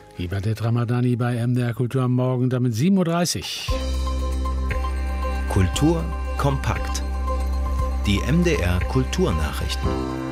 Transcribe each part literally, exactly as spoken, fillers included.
Eberhard Ramadani bei M D R Kultur am Morgen, damit sieben Uhr dreißig. Kultur kompakt. Die M D R Kulturnachrichten.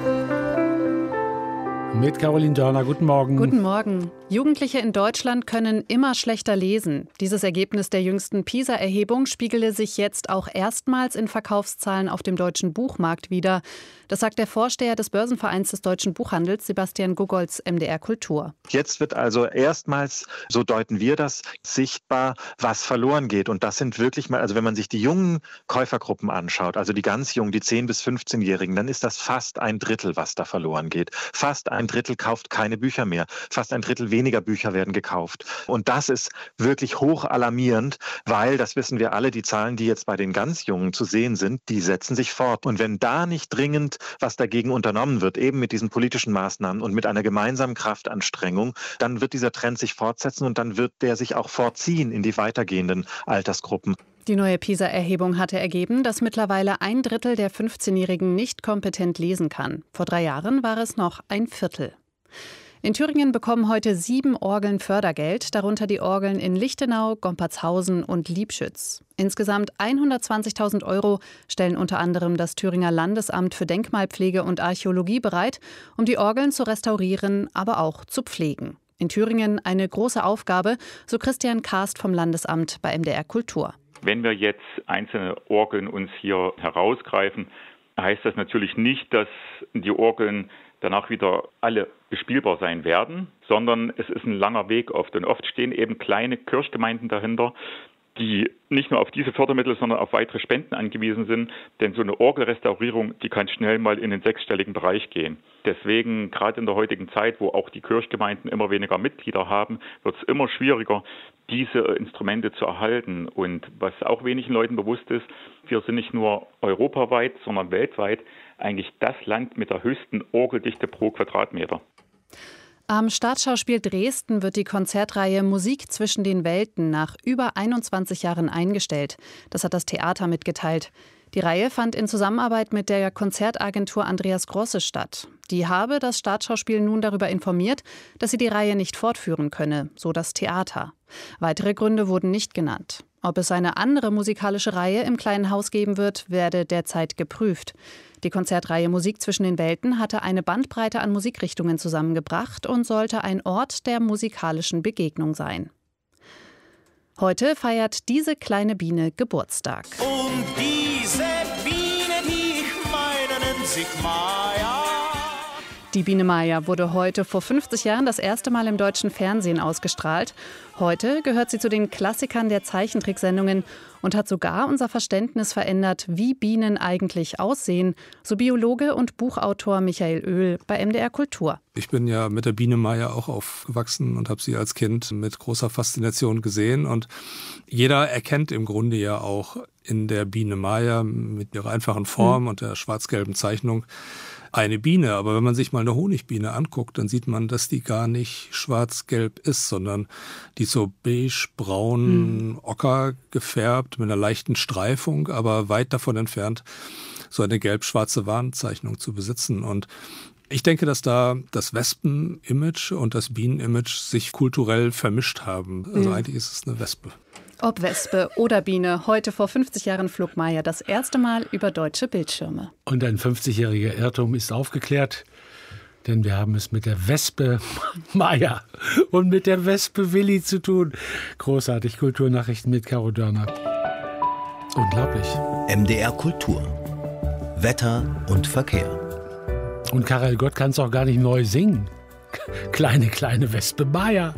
Mit Caroline Dörner, guten Morgen. Guten Morgen. Jugendliche in Deutschland können immer schlechter lesen. Dieses Ergebnis der jüngsten PISA-Erhebung spiegelte sich jetzt auch erstmals in Verkaufszahlen auf dem deutschen Buchmarkt wider. Das sagt der Vorsteher des Börsenvereins des deutschen Buchhandels, Sebastian Gugolz, M D R Kultur. Jetzt wird also erstmals, so deuten wir das, sichtbar, was verloren geht. Und das sind wirklich mal, also wenn man sich die jungen Käufergruppen anschaut, also die ganz jungen, die zehn- bis fünfzehnjährigen, dann ist das fast ein Drittel, was da verloren geht. Fast ein Drittel kauft keine Bücher mehr. Fast ein Drittel weniger Bücher werden gekauft. Und das ist wirklich hoch alarmierend, weil, das wissen wir alle, die Zahlen, die jetzt bei den ganz Jungen zu sehen sind, die setzen sich fort. Und wenn da nicht dringend was dagegen unternommen wird, eben mit diesen politischen Maßnahmen und mit einer gemeinsamen Kraftanstrengung, dann wird dieser Trend sich fortsetzen und dann wird der sich auch fortziehen in die weitergehenden Altersgruppen. Die neue PISA-Erhebung hatte ergeben, dass mittlerweile ein Drittel der fünfzehnjährigen nicht kompetent lesen kann. Vor drei Jahren war es noch ein Viertel. In Thüringen bekommen heute sieben Orgeln Fördergeld, darunter die Orgeln in Lichtenau, Gompertshausen und Liebschütz. Insgesamt hundertzwanzigtausend Euro stellen unter anderem das Thüringer Landesamt für Denkmalpflege und Archäologie bereit, um die Orgeln zu restaurieren, aber auch zu pflegen. In Thüringen eine große Aufgabe, so Christian Karst vom Landesamt bei M D R Kultur. Wenn wir jetzt einzelne Orgeln uns hier herausgreifen, heißt das natürlich nicht, dass die Orgeln danach wieder alle bespielbar sein werden, sondern es ist ein langer Weg oft. Und oft stehen eben kleine Kirchgemeinden dahinter, die nicht nur auf diese Fördermittel, sondern auf weitere Spenden angewiesen sind. Denn so eine Orgelrestaurierung, die kann schnell mal in den sechsstelligen Bereich gehen. Deswegen, gerade in der heutigen Zeit, wo auch die Kirchgemeinden immer weniger Mitglieder haben, wird es immer schwieriger, diese Instrumente zu erhalten. Und was auch wenigen Leuten bewusst ist, wir sind nicht nur europaweit, sondern weltweit eigentlich das Land mit der höchsten Orgeldichte pro Quadratmeter. Am Staatsschauspiel Dresden wird die Konzertreihe Musik zwischen den Welten nach über einundzwanzig Jahren eingestellt. Das hat das Theater mitgeteilt. Die Reihe fand in Zusammenarbeit mit der Konzertagentur Andreas Grosse statt. Die habe das Staatsschauspiel nun darüber informiert, dass sie die Reihe nicht fortführen könne, so das Theater. Weitere Gründe wurden nicht genannt. Ob es eine andere musikalische Reihe im Kleinen Haus geben wird, werde derzeit geprüft. Die Konzertreihe Musik zwischen den Welten hatte eine Bandbreite an Musikrichtungen zusammengebracht und sollte ein Ort der musikalischen Begegnung sein. Heute feiert diese kleine Biene Geburtstag. Und diese Biene, die ich meine, nennt sich Maya. Die Biene Maya wurde heute vor fünfzig Jahren das erste Mal im deutschen Fernsehen ausgestrahlt. Heute gehört sie zu den Klassikern der Zeichentricksendungen und hat sogar unser Verständnis verändert, wie Bienen eigentlich aussehen, so Biologe und Buchautor Michael Oehl bei M D R Kultur. Ich bin ja mit der Biene Maya auch aufgewachsen und habe sie als Kind mit großer Faszination gesehen. Und jeder erkennt im Grunde ja auch in der Biene Maya mit ihrer einfachen Form mhm. und der schwarz-gelben Zeichnung eine Biene. Aber wenn man sich mal eine Honigbiene anguckt, dann sieht man, dass die gar nicht schwarz-gelb ist, sondern die ist so beige-braun, mhm. ocker gefärbt mit einer leichten Streifung, aber weit davon entfernt, so eine gelb-schwarze Warnzeichnung zu besitzen. Und ich denke, dass da das Wespen-Image und das Bienen-Image sich kulturell vermischt haben. Also mhm. eigentlich ist es eine Wespe. Ob Wespe oder Biene, heute vor fünfzig Jahren flog Maya das erste Mal über deutsche Bildschirme. Und ein fünfzigjähriger Irrtum ist aufgeklärt, denn wir haben es mit der Wespe Maya und mit der Wespe Willi zu tun. Großartig, Kulturnachrichten mit Caro Dörner. Unglaublich. M D R Kultur. Wetter und Verkehr. Und Karel Gott kann es auch gar nicht neu singen. Kleine, kleine Wespe Maya.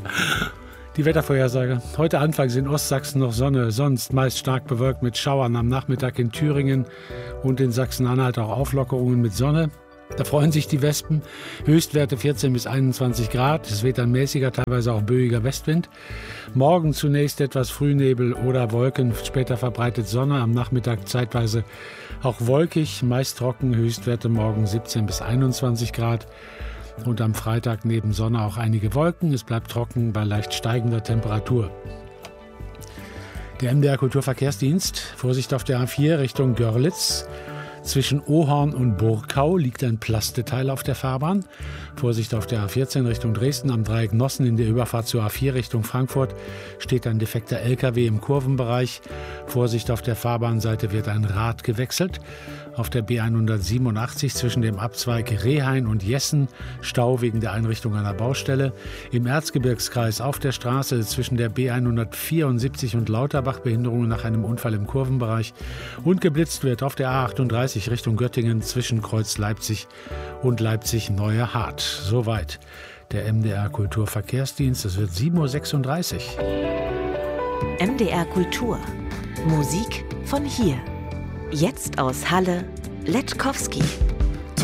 Die Wettervorhersage. Heute anfangs in Ostsachsen noch Sonne, sonst meist stark bewölkt mit Schauern. Am Nachmittag in Thüringen und in Sachsen-Anhalt auch Auflockerungen mit Sonne. Da freuen sich die Wespen. Höchstwerte vierzehn bis einundzwanzig Grad. Es weht ein mäßiger, teilweise auch böiger Westwind. Morgen zunächst etwas Frühnebel oder Wolken, später verbreitet Sonne. Am Nachmittag zeitweise auch wolkig, meist trocken. Höchstwerte morgen siebzehn bis einundzwanzig Grad. Und am Freitag neben Sonne auch einige Wolken. Es bleibt trocken bei leicht steigender Temperatur. Der M D R Kulturverkehrsdienst. Vorsicht auf der A vier Richtung Görlitz. Zwischen Ohorn und Burgkau liegt ein Plasteteil auf der Fahrbahn. Vorsicht auf der A vierzehn Richtung Dresden, am Dreieck Nossen in der Überfahrt zur A vier Richtung Frankfurt steht ein defekter L K W im Kurvenbereich. Vorsicht auf der Fahrbahnseite wird ein Rad gewechselt. Auf der B hundertsiebenundachtzig zwischen dem Abzweig Rehhain und Jessen Stau wegen der Einrichtung einer Baustelle. Im Erzgebirgskreis auf der Straße zwischen der B hundertvierundsiebzig und Lauterbach Behinderungen nach einem Unfall im Kurvenbereich. Und geblitzt wird auf der A achtunddreißig Richtung Göttingen zwischen Kreuz Leipzig und Leipzig-Neue Hart. Soweit der M D R Kulturverkehrsdienst. Es wird sieben Uhr sechsunddreißig. M D R Kultur. Musik von hier. Jetzt aus Halle, Letkowski.